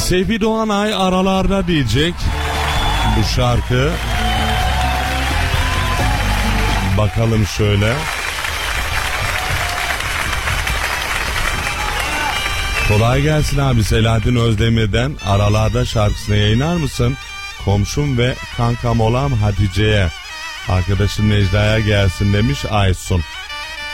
Seyfi Doğanay aralarda diyecek bu şarkı. Bakalım şöyle. Kolay gelsin abi, Selahattin Özdemir'den aralarda şarkısını yayınlar mısın? Komşum ve kankam olan Hatice'ye, arkadaşım Necla'ya gelsin demiş Aysun.